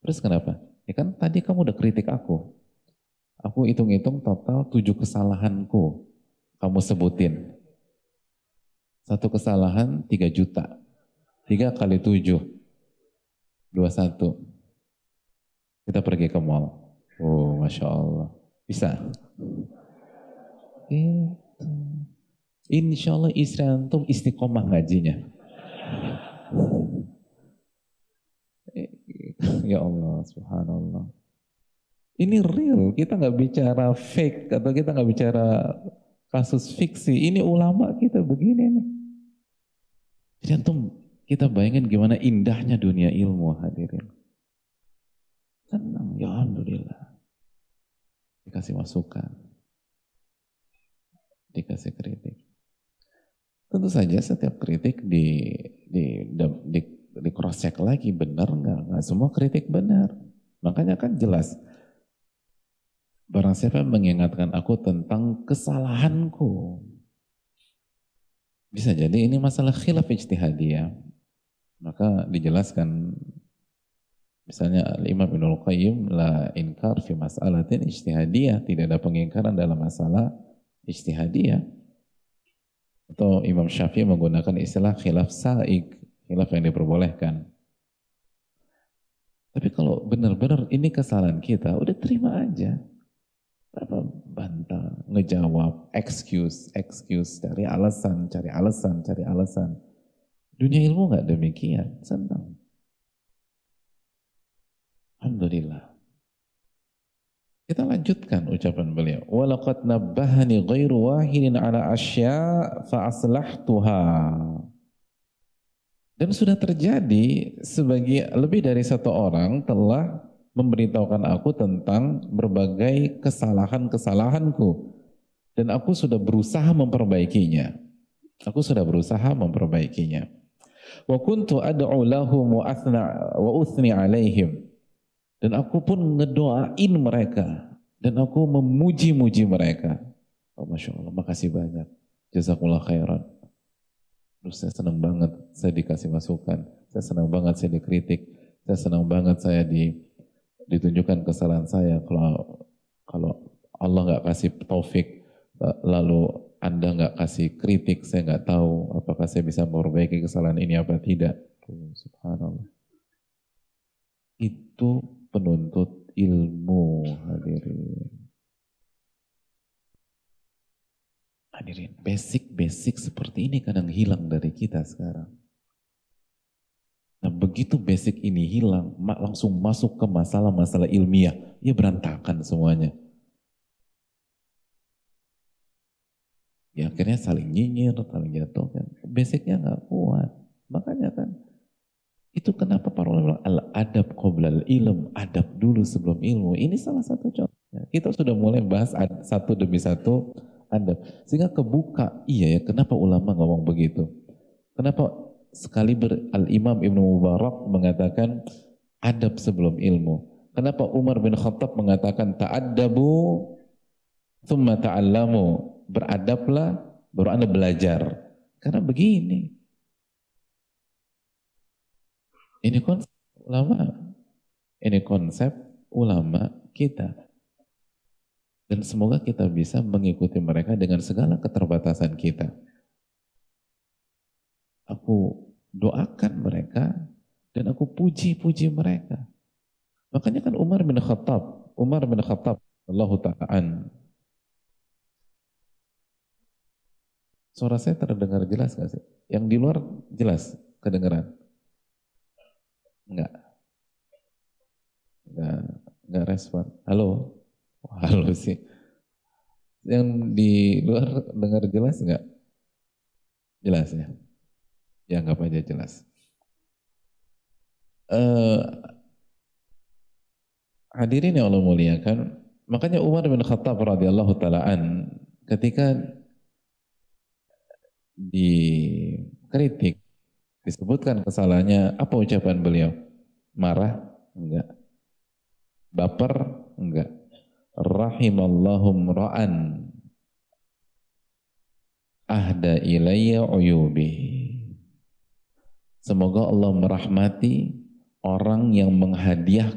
Terus kenapa? Ya kan tadi kamu udah kritik aku. Aku hitung-hitung total 7 kesalahanku. Kamu sebutin. Satu kesalahan 3 juta. 3 kali 7. 21. Kita pergi ke mall. Oh, Masya Allah. Bisa? Gitu. Insya Allah istri antum istiqomah ngajinya. Ya Allah, subhanallah. Ini real, kita nggak bicara fake atau kita nggak bicara kasus fiksi. Ini ulama kita begini nih. Jadi antum kita bayangin gimana indahnya dunia ilmu hadirin. Tenang, ya Alhamdulillah. Dikasih masukan, dikasih kritik. Tentu saja setiap kritik di cross check lagi benar nggak semua kritik benar. Makanya kan jelas. Barang siapa mengingatkan aku tentang kesalahanku. Bisa jadi ini masalah khilaf ijtihadiyah. Maka dijelaskan misalnya Imam Ibnul Qayyim la inkar fi mas'alatin ijtihadiyah, tidak ada pengingkaran dalam masalah ijtihadiyah. Atau Imam Syafi'i menggunakan istilah khilaf sa'ig, khilaf yang diperbolehkan. Tapi kalau benar-benar ini kesalahan kita, udah terima aja. Apa bantah, ngejawab, excuse, cari alasan. Dunia ilmu nggak demikian, senang. Alhamdulillah. Kita lanjutkan ucapan beliau. Walaqad nabbahani ghairu wahidin ala asya' fa aslahtuha. Dan sudah terjadi lebih dari satu orang telah memberitahukan aku tentang berbagai kesalahanku. Dan aku sudah berusaha memperbaikinya. Wa kuntu ad'u lahum wa uthni alaihim. Dan aku pun ngedoain mereka. Dan aku memuji-muji mereka. Oh, Masya Allah, makasih banyak. Jazakumullah khairan. Terus saya senang banget saya dikasih masukan. Saya senang banget saya dikritik. Saya senang banget saya ditunjukkan kesalahan saya. Kalau Allah nggak kasih taufik, lalu Anda nggak kasih kritik, saya nggak tahu apakah saya bisa memperbaiki kesalahan ini apa tidak. Subhanallah. Itu penuntut ilmu, hadirin. Basic seperti ini kadang hilang dari kita sekarang. Nah begitu basic ini hilang, langsung masuk ke masalah-masalah ilmiah, ya berantakan semuanya. Ya akhirnya saling nyinyir, saling jatuh kan. Basicnya nggak kuat. Makanya kan, itu kenapa para ulama al-adab qoblal ilm, adab dulu sebelum ilmu. Ini salah satu contohnya. Kita sudah mulai bahas satu demi satu adab. Sehingga kebuka, iya ya kenapa ulama ngomong begitu. Kenapa sekali Al-Imam Ibnu Mubarak mengatakan adab sebelum ilmu. Kenapa Umar bin Khattab mengatakan ta'addabu thumma ta'allamu. Beradablah baru Anda belajar. Karena begini. Ini konsep ulama kita. Dan semoga kita bisa mengikuti mereka dengan segala keterbatasan kita. Aku doakan mereka dan aku puji-puji mereka. Makanya kan Umar bin Khattab, Allahu ta'ala. Suara saya terdengar jelas gak sih? Yang di luar jelas kedengaran? Enggak respon. Halo? Halo sih. Yang di luar dengar jelas enggak? Jelas ya? Ya anggap aja jelas. Hadirin yang Allah muliakan, makanya Umar bin Khattab radhiyallahu ta'ala ketika dikritik, disebutkan kesalahannya, apa ucapan beliau? Marah? Enggak. Baper? Enggak. Rahimallahum ra'an ahda ilayya uyubi. Semoga Allah merahmati orang yang menghadiah